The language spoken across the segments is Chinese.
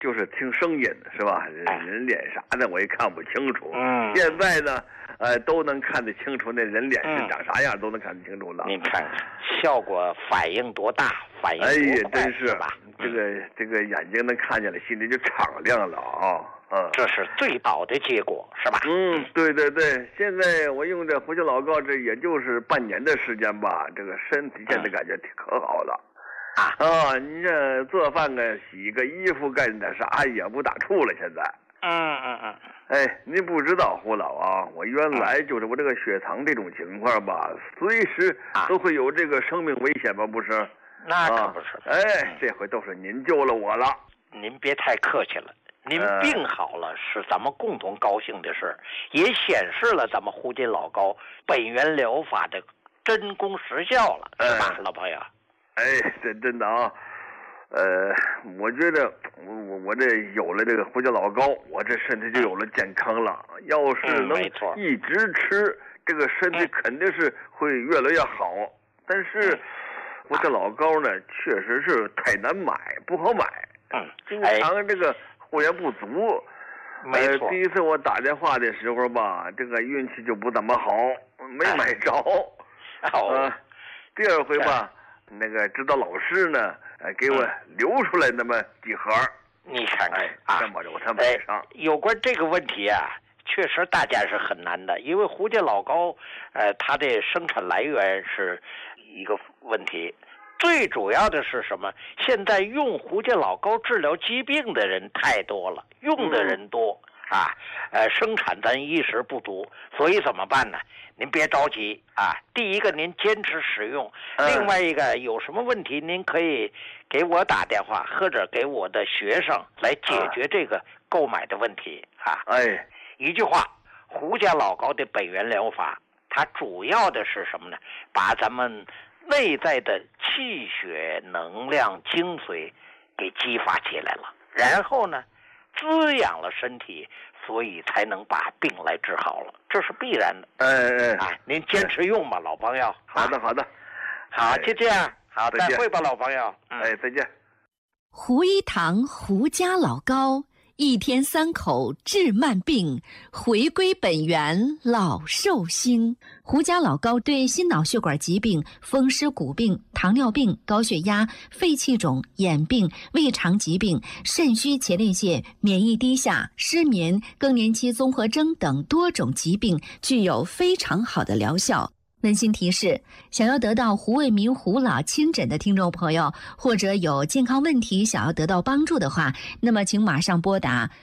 就是听声音是吧？人脸啥的我也看不清楚。现在呢，都能看得清楚，那人脸是长啥样，都能看得清楚了。 您看看，效果反应多大，反应多快， 真是吧？这个眼睛能看见了，心里就敞亮了啊。 这是最好的结果，是吧？ 对对对，现在我用这胡椒老膏，这也就是半年的时间吧，这个身体现在感觉可好了。你这做饭洗个衣服干点啥也不打怵了，现在。您不知道胡老啊，我原来就是我这个血糖这种情况吧，随时都会有这个生命危险吧，不是？ 那可不是。 这回都是您救了我了。 您别太客气了。您病好了是咱们共同高兴的事，也显示了咱们胡金老膏本源疗法的真功实效了，是吧，老朋友？ 真的啊，我觉得我这有了这个胡椒老膏，我这身体就有了健康了。要是能一直吃，这个身体肯定是会越来越好。但是胡椒老膏呢，确实是太难买，不好买。经常这个货源不足。第一次我打电话的时候吧，这个运气就不怎么好，没买着。第二回吧，那个指导老师呢，给我留出来那么几盒。 你看看先把这我才买上。 有关这个问题啊，确实大家是很难的，因为胡金老膏，它的生产来源是一个问题。最主要的是什么？现在用胡金老膏治疗疾病的人太多了，用的人多生产咱一时不足，所以怎么办呢？您别着急第一个您坚持使用，另外一个有什么问题您可以给我打电话，或者给我的学生来解决这个购买的问题一句话，胡金老膏的本源疗法，它主要的是什么呢？把咱们内在的气血能量精髓给激发起来了，然后呢滋养了身体，所以才能把病来治好了，这是必然的。您坚持用吧，老朋友。 好的好， 就这样。好，再会吧，老朋友。 再见。 胡一堂胡家老膏，1天3口治慢病，回归本源老寿星。胡家老膏对心脑血管疾病、风湿骨病、糖尿病、高血压、肺气肿、眼病、胃肠疾病、肾虚前列腺、免疫低下、失眠、更年期综合征等多种疾病具有非常好的疗效。温馨提示，想要得到胡卫民胡老亲诊的听众朋友，或者有健康问题想要得到帮助的话，那么请马上拨打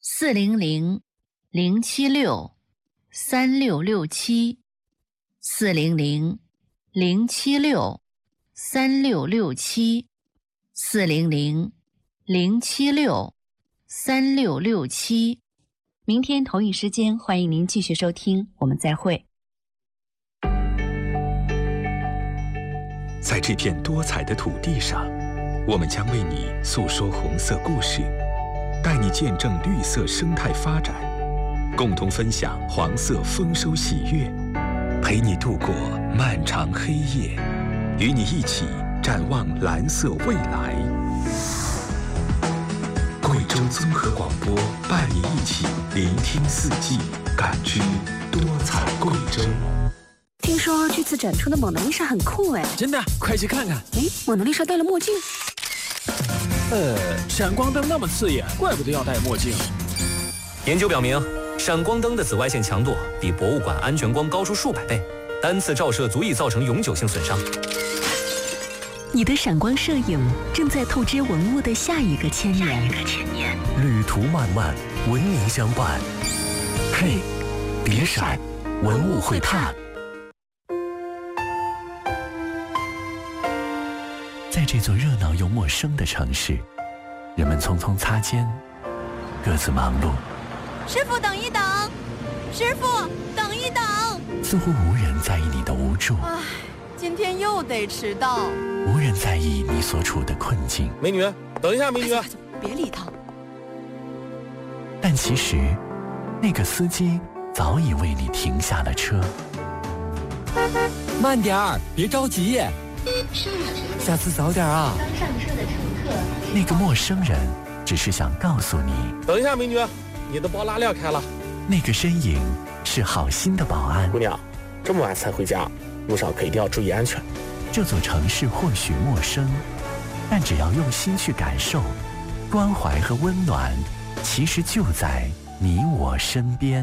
400-076-3667 400-076-3667 400-076-3667。明天同一时间，欢迎您继续收听，我们再会。 在这片多彩的土地上，我们将为你诉说红色故事，带你见证绿色生态发展，共同分享黄色丰收喜悦，陪你度过漫长黑夜，与你一起展望蓝色未来。贵州综合广播伴你一起聆听四季，感知多彩贵州。 听说这次展出的蒙娜丽莎很酷哎！ 真的，快去看看！ 蒙娜丽莎戴了墨镜。 闪光灯那么刺眼，怪不得要戴墨镜。 研究表明，闪光灯的紫外线强度比博物馆安全光高出数百倍，单次照射足以造成永久性损伤。 你的闪光摄影正在透支文物的下一个千年。 旅途漫漫，文明相伴。嘿，别闪，文物会探。在这座热闹又陌生的城市，人们匆匆擦肩，各自忙碌。 师傅，等一等！师傅，等一等！ 似乎无人在意你的无助。 今天又得迟到。 无人在意你所处的困境。 美女，等一下，美女！ 别理他。 但其实，那个司机早已为你停下了车。 慢点儿，别着急。下次早点啊！ 那个陌生人只是想告诉你， 等一下，美女，你的包拉链开了。 那个身影是好心的保安。 姑娘，这么晚才回家，路上可一定要注意安全。 这座城市或许陌生，但只要用心去感受，关怀和温暖其实就在你我身边。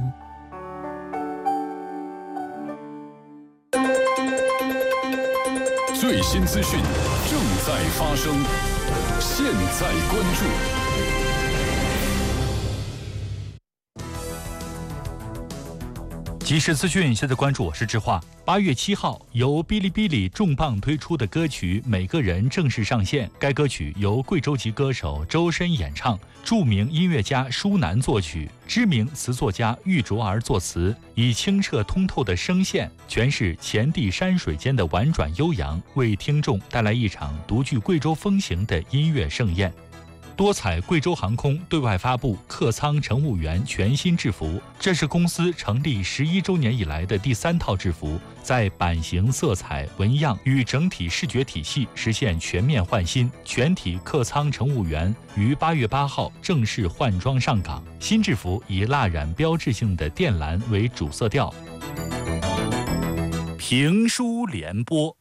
最新资讯正在发生，现在关注。 即时资讯，现在关注，我是志化。8月7号，由哔哩哔哩重磅推出的歌曲《每个人》正式上线。该歌曲由贵州籍歌手周深演唱，著名音乐家舒楠作曲，知名词作家玉卓儿作词，以清澈通透的声线诠释前地山水间的婉转悠扬，为听众带来一场独具贵州风情的音乐盛宴。多彩贵州航空对外发布客舱乘务员全新制服，这是公司成立11周年以来的第3套制服，在版型、色彩、纹样与整体视觉体系实现全面换新。全体客舱乘务员于8月8号正式换装上岗，新制服以蜡染标志性的靛蓝为主色调。评书联播。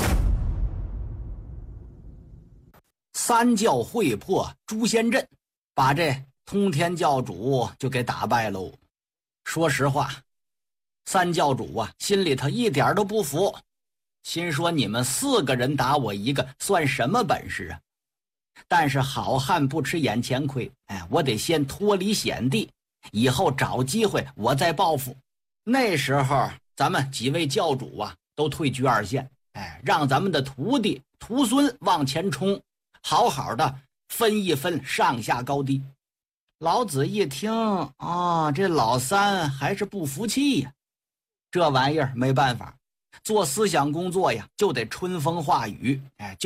三教会破诛仙阵，把这通天教主就给打败喽。说实话，三教主啊，心里头一点都不服，心说你们4个人打我1个，算什么本事啊？但是好汉不吃眼前亏，我得先脱离险地，以后找机会我再报复。那时候咱们几位教主啊，都退居2线，让咱们的徒弟徒孙往前冲。好好的分一分上下高低。老子一听这老三还是不服气呀，这玩意儿没办法，做思想工作呀，就得春风化雨，就